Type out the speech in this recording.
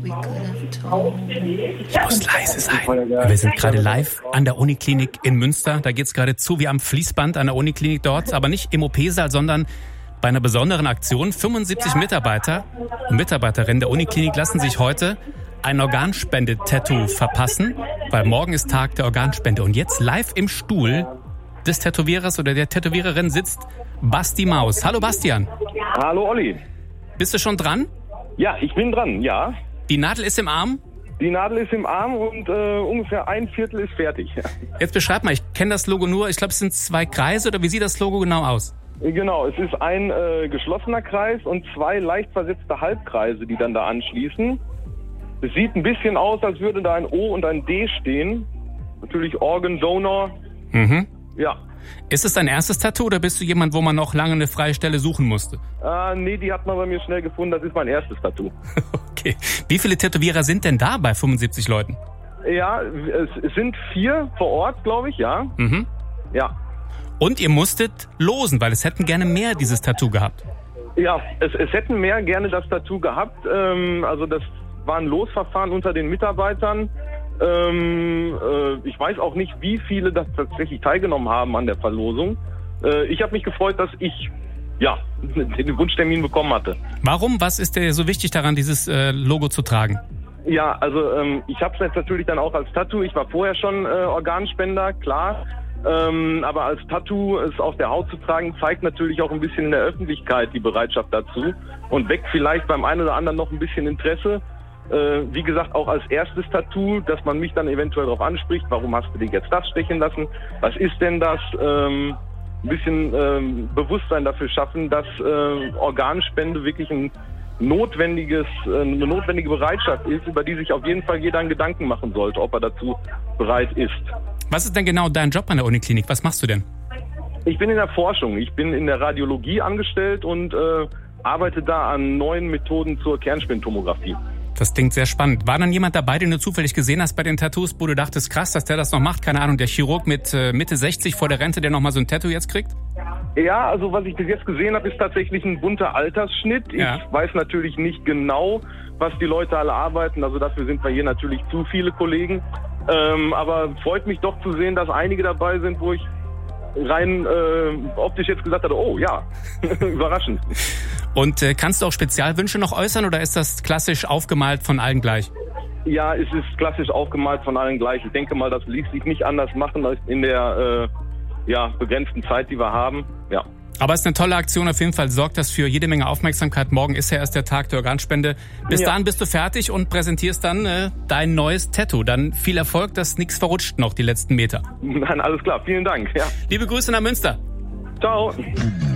Ich muss leise sein. Wir sind gerade live an der Uniklinik in Münster. Da geht's gerade zu wie am Fließband an der Uniklinik dort. Aber nicht im OP-Saal, sondern bei einer besonderen Aktion. 75 Mitarbeiter und Mitarbeiterinnen der Uniklinik lassen sich heute ein Organspende-Tattoo verpassen, weil morgen ist Tag der Organspende. Und jetzt live im Stuhl des Tätowierers oder der Tätowiererin sitzt Basti Maus. Hallo Bastian. Hallo Olli. Bist du schon dran? Ja, ich bin dran, ja. Die Nadel ist im Arm? Die Nadel ist im Arm und ungefähr 1/4 ist fertig. Jetzt beschreib mal, ich kenne das Logo nur, ich glaube es sind 2 Kreise, oder wie sieht das Logo genau aus? Genau, es ist ein geschlossener Kreis und 2 leicht versetzte Halbkreise, die dann da anschließen. Es sieht ein bisschen aus, als würde da ein O und ein D stehen. Natürlich Organ Donor. Mhm. Ja. Ist es dein erstes Tattoo oder bist du jemand, wo man noch lange eine freie Stelle suchen musste? Nee, die hat man bei mir schnell gefunden. Das ist mein erstes Tattoo. Okay. Wie viele Tätowierer sind denn da bei 75 Leuten? Ja, es sind 4 vor Ort, glaube ich, ja. Mhm. Ja. Und ihr musstet losen, weil es hätten gerne mehr dieses Tattoo gehabt. Ja, es hätten mehr gerne das Tattoo gehabt. Also das war ein Losverfahren unter den Mitarbeitern. Ich weiß auch nicht, wie viele das tatsächlich teilgenommen haben an der Verlosung. Ich habe mich gefreut, dass ich den Wunschtermin bekommen hatte. Warum? Was ist dir so wichtig daran, dieses Logo zu tragen? Ja, also ich habe es jetzt natürlich dann auch als Tattoo. Ich war vorher schon Organspender, klar. Aber als Tattoo es auf der Haut zu tragen, zeigt natürlich auch ein bisschen in der Öffentlichkeit die Bereitschaft dazu und weckt vielleicht beim einen oder anderen noch ein bisschen Interesse. Wie gesagt, auch als erstes Tattoo, dass man mich dann eventuell darauf anspricht, warum hast du dir jetzt das stechen lassen? Was ist denn das? Ein bisschen Bewusstsein dafür schaffen, dass Organspende wirklich eine notwendige Bereitschaft ist, über die sich auf jeden Fall jeder einen Gedanken machen sollte, ob er dazu bereit ist. Was ist denn genau dein Job an der Uniklinik? Was machst du denn? Ich bin in der Forschung. Ich bin in der Radiologie angestellt und arbeite da an neuen Methoden zur Kernspintomographie. Das klingt sehr spannend. War dann jemand dabei, den du zufällig gesehen hast bei den Tattoos, wo du dachtest, krass, dass der das noch macht? Keine Ahnung, der Chirurg mit Mitte 60 vor der Rente, der noch mal so ein Tattoo jetzt kriegt? Ja, also was ich bis jetzt gesehen habe, ist tatsächlich ein bunter Altersschnitt. Ja. Ich weiß natürlich nicht genau, was die Leute alle arbeiten. Also dafür sind wir hier natürlich zu viele Kollegen. Aber freut mich doch zu sehen, dass einige dabei sind, wo ich rein optisch jetzt gesagt hatte, oh ja, überraschend. Und kannst du auch Spezialwünsche noch äußern oder ist das klassisch aufgemalt von allen gleich? Ja, es ist klassisch aufgemalt von allen gleich. Ich denke mal, das ließ sich nicht anders machen als in der begrenzten Zeit, die wir haben. Ja. Aber es ist eine tolle Aktion auf jeden Fall. Sorgt das für jede Menge Aufmerksamkeit. Morgen ist ja erst der Tag der Organspende. Bis dahin bist du fertig und präsentierst dann dein neues Tattoo. Dann viel Erfolg, dass nichts verrutscht noch die letzten Meter. Nein, alles klar. Vielen Dank. Ja. Liebe Grüße nach Münster. Ciao.